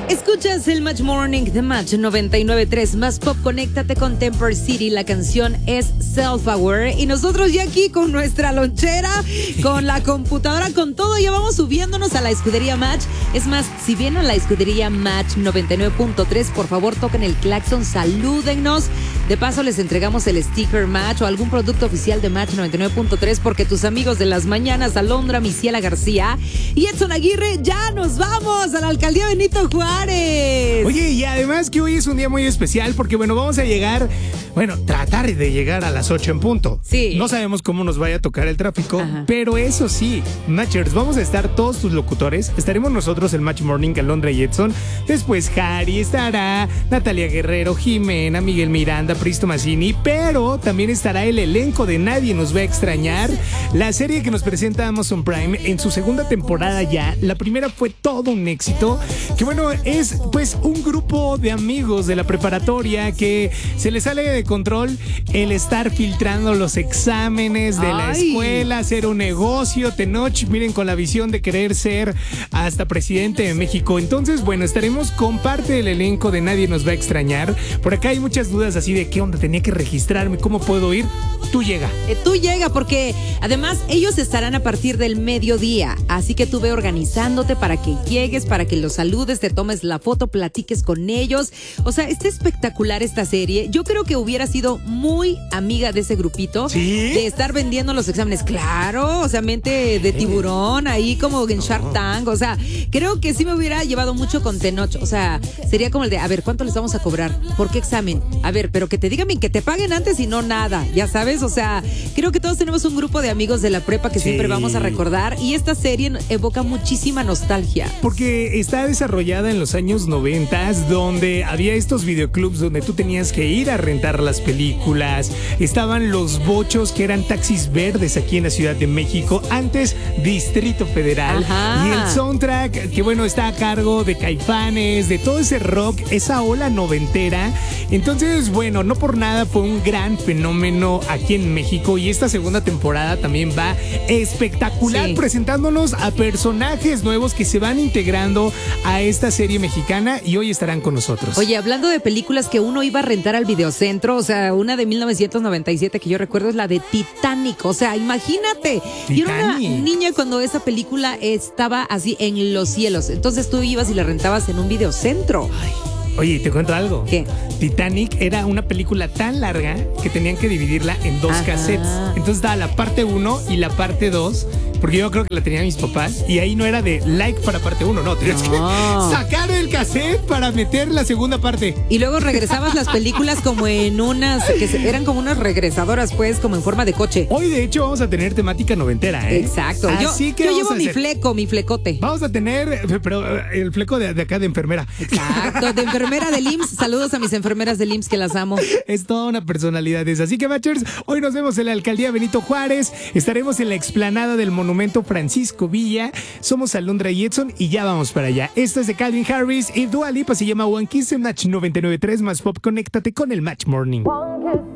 Escuchas el Match Morning de Match 99.3 más pop. Conéctate con Temper City. La canción es Self-Aware. Y nosotros ya aquí con nuestra lonchera, con la computadora, con todo, ya vamos subiéndonos a la escudería Match. Es más, si vienen a la escudería Match 99.3, por favor toquen el claxon, salúdennos. De paso les entregamos el sticker Match o algún producto oficial de Match 99.3, porque tus amigos de las mañanas, Alondra, Misiela García y Edson Aguirre, ya nos vamos a la alcaldía Benito Juárez. Oye, y además que hoy es un día muy especial porque, vamos a llegar, tratar de llegar a las 8 en punto. Sí. No sabemos cómo nos vaya a tocar el tráfico, Ajá. pero eso sí, Matchers, vamos a estar todos tus locutores. Estaremos nosotros, el Match Morning, Alondra y Edson. Después Harry estará, Natalia Guerrero, Jimena, Miguel Miranda, Pristo Mazzini, pero también estará el elenco de Nadie Nos Va a Extrañar, la serie que nos presenta Amazon Prime en su segunda temporada ya. La primera fue todo un éxito, que es pues un grupo de amigos de la preparatoria que se les sale de control el estar filtrando los exámenes de la escuela, hacer un negocio, Tenoch, miren, con la visión de querer ser hasta presidente de México. Entonces, estaremos con parte del elenco de Nadie Nos Va a Extrañar. Por acá hay muchas dudas así de qué onda, tenía que registrarme, ¿cómo puedo ir? Tú llega, porque además ellos estarán a partir del mediodía, así que tú ve organizándote para que llegues, para que los saludes, te tomes la foto, platiques con ellos. O sea, está espectacular esta serie. Yo creo que hubiera sido muy amiga de ese grupito. ¿Sí? De estar vendiendo los exámenes. Claro, o sea, mente de tiburón, ahí como en Shark Tank. O sea, creo que sí me hubiera llevado mucho con Tenoch. O sea, sería como el de, a ver, ¿cuánto les vamos a cobrar? ¿Por qué examen? A ver, pero que te digan bien, que te paguen antes y no nada, ya sabes. O sea, creo que todos tenemos un grupo de amigos de la prepa que siempre vamos a recordar, y esta serie evoca muchísima nostalgia. Porque está desarrollada en los años 90, donde había estos videoclubs donde tú tenías que ir a rentar las películas. Estaban los bochos, que eran taxis verdes aquí en la Ciudad de México, antes Distrito Federal. Ajá. Y el soundtrack, que está a cargo de Caifanes, de todo ese rock, esa ola noventera. Entonces, no por nada fue un gran fenómeno aquí en México, y esta segunda temporada también va espectacular, presentándonos a personajes nuevos que se van integrando a esta serie mexicana y hoy estarán con nosotros. Oye, hablando de películas que uno iba a rentar al videocentro, o sea, una de 1997 que yo recuerdo es la de Titanic. O sea, imagínate, yo era una niña cuando esa película estaba así en los cielos, entonces tú ibas y la rentabas en un videocentro. Oye, ¿te cuento algo? ¿Qué? Titanic era una película tan larga que tenían que dividirla en dos cassettes. Entonces estaba la parte 1 y la parte 2, porque yo creo que la tenían mis papás, y ahí no era de like para parte 1, no, tenías que sacar el cassette para meter la segunda parte. Y luego regresabas las películas como en unas, eran como unas regresadoras, pues, como en forma de coche. Hoy, de hecho, vamos a tener temática noventera, ¿eh? Exacto. Así yo llevo mi flecote. Vamos a tener, pero el fleco de acá de enfermera. Exacto, de enfermera del IMSS. Saludos a mis enfermeras del IMSS, que las amo. Es toda una personalidad esa. Así que, Matchers, hoy nos vemos en la alcaldía Benito Juárez. Estaremos en la explanada del Monumento Francisco Villa. Somos Alondra y Edson y ya vamos para allá. Esta es de Calvin Harris y Dua Lipa, se llama One Kiss en Match 99.3 más pop. Conéctate con el Match Morning.